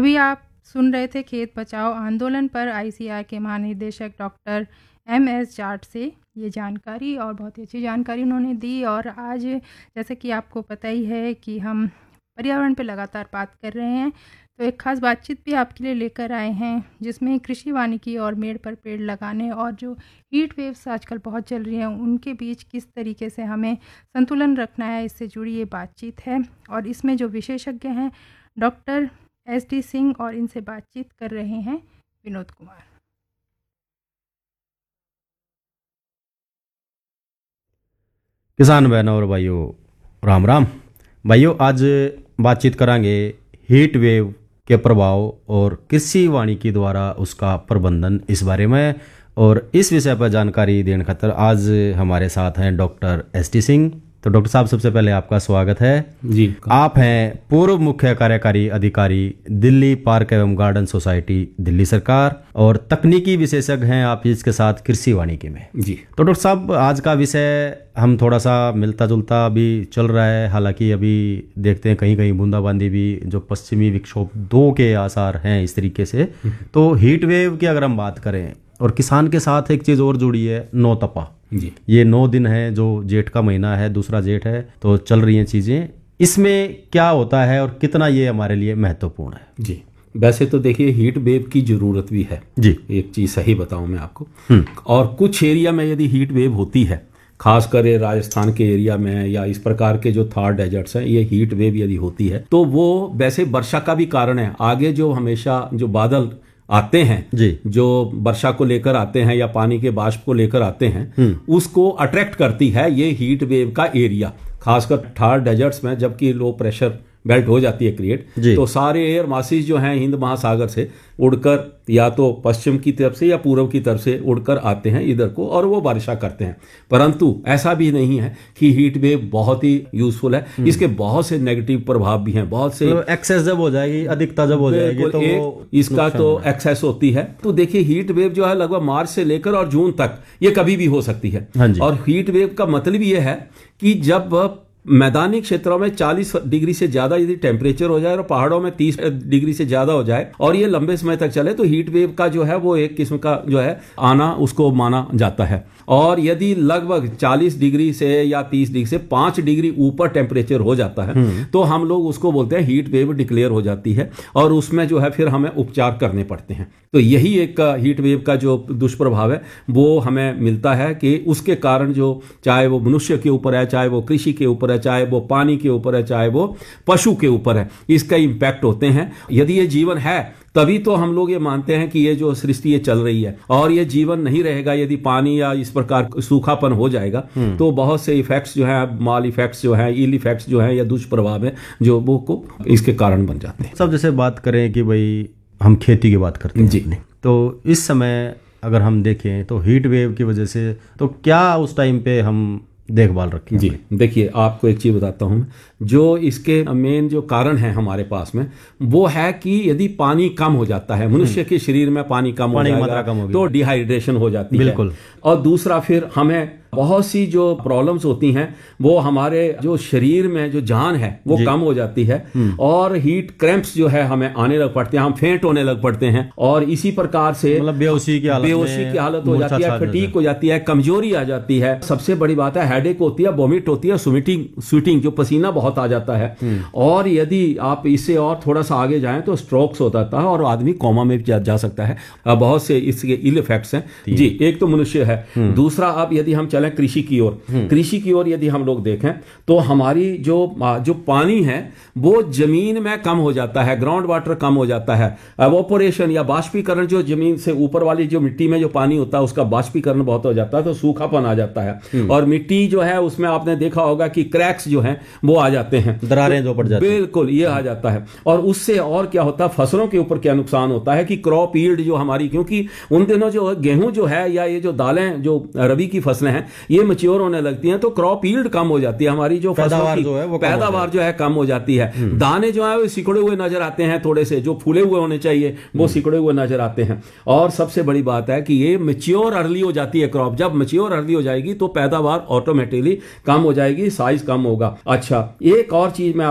अभी आप सुन रहे थे खेत बचाओ आंदोलन पर आईसीआर के महानिदेशक डॉक्टर एमएस जाट से ये जानकारी, और बहुत ही अच्छी जानकारी उन्होंने दी। और आज जैसे कि आपको पता ही है कि हम पर्यावरण पर लगातार बात कर रहे हैं, तो एक खास बातचीत भी आपके लिए लेकर आए हैं जिसमें कृषि वानिकी और मेड़ पर पेड़ लगाने और जो हीट वेव्स आजकल बहुत चल रही हैं उनके बीच किस तरीके से हमें संतुलन रखना है, इससे जुड़ी ये बातचीत है। और इसमें जो विशेषज्ञ हैं डॉक्टर एसडी सिंह, और इनसे बातचीत कर रहे हैं विनोद कुमार। किसान बहनों और भाइयों, राम राम। भाइयों, आज बातचीत करांगे हीट वेव के प्रभाव और कृषि वानिकी द्वारा उसका प्रबंधन, इस बारे में। और इस विषय पर जानकारी देने खातिर आज हमारे साथ हैं डॉक्टर एसडी सिंह। तो डॉक्टर साहब, सबसे पहले आपका स्वागत है जी। आप हैं पूर्व मुख्य कार्यकारी अधिकारी दिल्ली पार्क एवं गार्डन सोसाइटी दिल्ली सरकार, और तकनीकी विशेषज्ञ हैं आप इसके साथ कृषि वानिकी में जी। तो डॉक्टर साहब, आज का विषय हम थोड़ा सा मिलता जुलता भी चल रहा है। हालांकि अभी देखते हैं कहीं कहीं बूंदाबांदी भी, जो पश्चिमी विक्षोभ 2 के आसार हैं इस तरीके से। तो हीट वेव की अगर हम बात करें, और किसान के साथ एक चीज़ और जुड़ी है, नौ तपा जी। ये 9 दिन है, जो जेठ का महीना है, दूसरा जेठ है, तो चल रही हैं चीज़ें। इसमें क्या होता है और कितना ये हमारे लिए महत्वपूर्ण है? जी, वैसे तो देखिए हीट वेव की जरूरत भी है जी। एक चीज सही बताऊं मैं आपको, और कुछ एरिया में यदि हीट वेव होती है, खासकर ये राजस्थान के एरिया में या इस प्रकार के जो थार डेजर्ट्स हैं, ये हीट वेव यदि होती है तो वो वैसे वर्षा का भी कारण है। आगे जो हमेशा जो बादल आते हैं जी, जो वर्षा को लेकर आते हैं या पानी के बाष्प को लेकर आते हैं, उसको अट्रैक्ट करती है ये हीट वेव का एरिया। खासकर थार डेजर्ट्स में जबकि लो प्रेशर बेल्ट हो जाती है क्रिएट, तो सारे एयर मासेस जो हैं हिंद महासागर से उड़कर या तो पश्चिम की तरफ से या पूर्व की तरफ से उड़कर आते हैं इधर को, और वो वर्षा करते हैं। परंतु ऐसा भी नहीं है कि हीट वेव बहुत ही यूजफुल है, इसके बहुत से नेगेटिव प्रभाव भी हैं। बहुत से एक्सेस जब हो जाएगी, अधिकता जब हो जाएगी तो इसका तो एक्सेस होती है। तो देखिए हीट वेव जो है लगभग मार्च से लेकर और जून तक ये कभी भी हो सकती है। और हीट वेव का मतलब ये है कि जब मैदानी क्षेत्रों में 40 डिग्री से ज्यादा यदि टेम्परेचर हो जाए और पहाड़ों में 30 डिग्री से ज्यादा हो जाए और ये लंबे समय तक चले, तो हीट वेव का जो है वो एक किस्म का जो है आना उसको माना जाता है। और यदि लगभग 40 डिग्री से या 30 डिग्री से 5 डिग्री ऊपर टेम्परेचर हो जाता है तो हम लोग उसको बोलते हैं हीट वेव डिक्लेयर हो जाती है, और उसमें जो है फिर हमें उपचार करने पड़ते हैं। तो यही एक हीट वेव का जो दुष्प्रभाव है वो हमें मिलता है कि उसके कारण जो, चाहे वो मनुष्य के ऊपर है, चाहे वो कृषि के ऊपर है, चाहे वो पानी के ऊपर है, चाहे वो पशु के ऊपर है, इसका इम्पैक्ट होते हैं। यदि ये जीवन है तभी तो हम लोग ये मानते हैं कि ये जो सृष्टि ये चल रही है, और ये जीवन नहीं रहेगा यदि पानी या इस प्रकार सूखापन हो जाएगा तो बहुत से इफेक्ट्स जो है, माल इफेक्ट्स जो है, इल इफेक्ट्स जो है या दुष्प्रभाव है जो वो को इसके कारण बन जाते हैं। सब जैसे बात करें कि भाई हम खेती की बात करते हैं जी, तो इस समय अगर हम देखें तो हीट वेव की वजह से तो क्या उस टाइम पे हम देखभाल रखें? जी देखिए, आपको एक चीज बताता हूं, जो इसके मेन जो कारण है हमारे पास में वो है कि यदि पानी कम हो जाता है, मनुष्य के शरीर में पानी कम हो जाएगा तो डिहाइड्रेशन हो जाती है। बिल्कुल। और दूसरा फिर हमें बहुत सी जो प्रॉब्लम्स होती हैं वो हमारे जो शरीर में जो जान है वो कम हो जाती है, और हीट क्रैम्प्स जो है हमें आने लग पड़ते हैं, हम फेंट होने लग पड़ते हैं, और इसी प्रकार से मतलब बेहोशी की हालत हो जाती है, फटीग हो जाती है, कमजोरी आ जाती है। सबसे बड़ी बात है हेडेक होती है, वोमिट होती है, स्वेटिंग जो पसीना बहुत आ जाता है। और यदि आप इससे और थोड़ा सा आगे जाएं तो स्ट्रोक्स हो जाता है और आदमी कोमा में जा सकता है। बहुत से इसके इल इफेक्ट्स हैं जी। एक तो मनुष्य है, दूसरा अब यदि हम कृषि की ओर यदि हम लोग देखें तो हमारी जो पानी है वो जमीन में कम हो जाता है, ग्राउंड वाटर कम हो जाता है, एवोपोरेशन या बाष्पीकरण, जो जमीन से ऊपर वाली जो मिट्टी में जो पानी होता है उसका बाष्पीकरण बहुत हो जाता है, तो सूखापन आ जाता है। और मिट्टी जो है उसमें आपने देखा होगा कि क्रैक्स जो हैं वो आ जाते हैं, दरारें जो पड़ जाती हैं। बिल्कुल, ये आ जाता है। और उससे और क्या होता है, फसलों के ऊपर क्या नुकसान होता है कि क्रॉप यील्ड जो हमारी, क्योंकि उन दिनों जो गेहूं जो है या ये जो दालें जो रबी की फसलें हैं ये मैच्योर होने लगती हैं तो क्रॉप यील्ड कम हो जाती है, हमारी जो पैदावार जो है कम हो जाती है। दाने जो है वो सिकुड़े हुए नजर आते हैं, थोड़े से जो फूले हुए होने चाहिए वो सिकुड़े हुए नजर आते हैं। और सबसे बड़ी बात है कि ये मैच्योर अर्ली हो जाती है क्रॉप, जब मैच्योर अर्ली हो जाएगी तो पैदावार ऑटोमेटिकली कम हो जाएगी, साइज कम होगा। अच्छा, एक और चीज मैं